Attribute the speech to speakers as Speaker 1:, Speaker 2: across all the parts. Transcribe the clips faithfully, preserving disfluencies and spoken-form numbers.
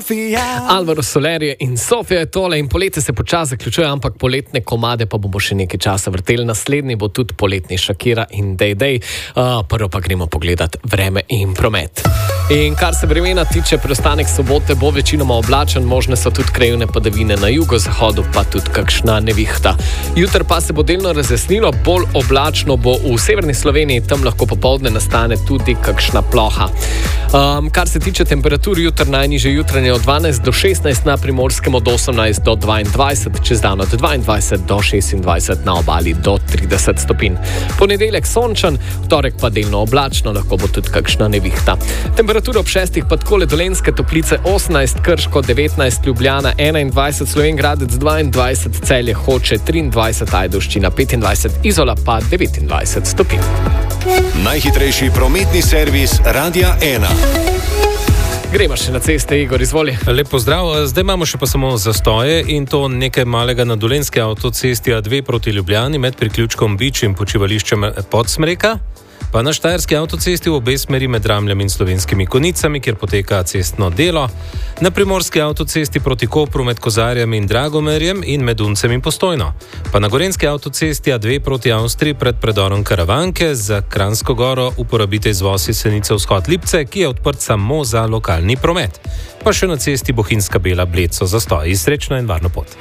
Speaker 1: Sofija.
Speaker 2: Alvaro Soler in Sofija je tole in poletje se počasi zaključuje, ampak poletne komade pa bomo še nekaj časa vrteli. Naslednji bo tudi poletni Shakira in Day Day. Uh, prvo pa gremo pogledat vreme in promet. In kar se vremena tiče, preostanek sobote bo večinoma oblačen, možne so tudi krajevne padavine na jugozahodu, pa tudi kakšna nevihta. Jutri pa se bo delno razjasnilo, bolj oblačno bo v severni Sloveniji, tam lahko popoldne nastane tudi kakšna ploha. Um, kar se tiče temperatur, jutri najnižje jutranje od dvanajst do šestnajst, na Primorskem od osemnajst do dvaindvajset, čez dan od dvaindvajset do šestindvajset, na obali do trideset stopinj. Ponedeljek sončen, vtorek pa delno oblačno, lahko bo tudi kakšna nevihta. Temperatura ob šestih pa takole: Dolenjske Toplice osemnajst, Krško devetnajst, Ljubljana enaindvajset, Slovenj Gradec dvaindvajset, Celje Hoče triindvajset, Ajdovščina petindvajset, Izola pa devetindvajset stopinj.
Speaker 3: Najhitrejši prometni servis Radia ena.
Speaker 2: Gremo še na ceste, Igor, izvoli.
Speaker 4: Lep pozdrav, zdaj imamo še pa samo zastoje in to nekaj malega na Dolenjski avtocesti A dve proti Ljubljani med priključkom Bič in počivališčem Podsmreka, pa na Štajerski avtocesti v obe smeri med Ramljem in Slovenskimi Konicami, kjer poteka cestno delo, na Primorski avtocesti proti Kopru med Kozarjem in Dragomerjem in med Uncem in Postojno, pa na Gorenjski avtocesti A dve proti Avstriji pred predorom Karavanke, za Kranjsko Goro uporabite izvoz iz Senice vzhod Lipce, ki je odprt samo za lokalni promet. Pa še na cesti Bohinjska Bela Bled so zastoji. Srečno in varno pot.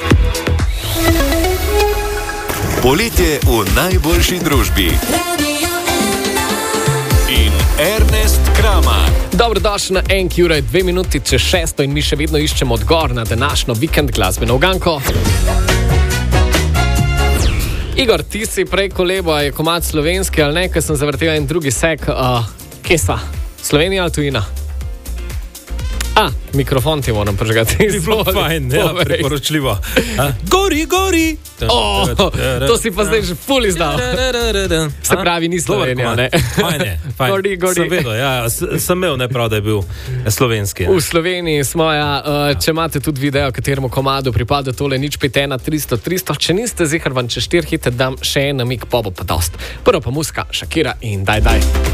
Speaker 3: Poletje v najboljši družbi. Ernest Kramar.
Speaker 2: Dobrodošli na enki ura, dve minuti čez šesto in mi še vedno iščemo odgovor na današnjo vikend glasbeno uganko. Igor, ti si prej kolebo, je komad slovenski ali ne, ker sem zavrtel en drugi sek. Uh, kje sva? Slovenija ali tujina? A, mikrofon ti moram prižgati.
Speaker 4: Zelo fajn, ja, priporočljivo. Gori, gori!
Speaker 2: Oh, to si pa zdaj že ful izdal. Se pravi, ni Slovenija, ne?
Speaker 4: Fajne, fajn.
Speaker 2: Gori, gori.
Speaker 4: Sem vedel, ja, sem imel neprav, da je bil slovenski.
Speaker 2: V Sloveniji smo, ja, če imate tudi video, kateremu komadu pripada tole nič pet ena tristo tristo, če niste zihar van čez štiri hite, dam še en namik, pa bo pa dost. Prvo pa muska, Shakira in Daj Daj.